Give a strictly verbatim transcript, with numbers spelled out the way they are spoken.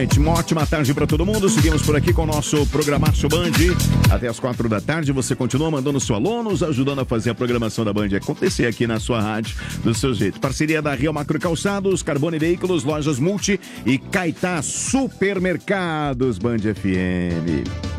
Gente, uma ótima tarde para todo mundo. Seguimos por aqui com o nosso Programaço Band. Até as quatro da tarde. Você continua mandando seu alô, nos ajudando a fazer a programação da Band acontecer aqui na sua rádio, do seu jeito. Parceria da Rio Macro Calçados, Carbone Veículos, Lojas Multi e Caetá Supermercados Band F M.